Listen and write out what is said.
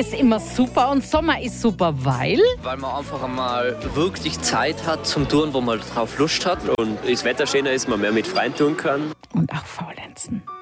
ist immer super und Sommer ist super, weil man einfach einmal wirklich Zeit hat zum Tun, wo man drauf Lust hat. Und das Wetter schöner ist, man mehr mit Freunden tun kann. und auch faulenzen.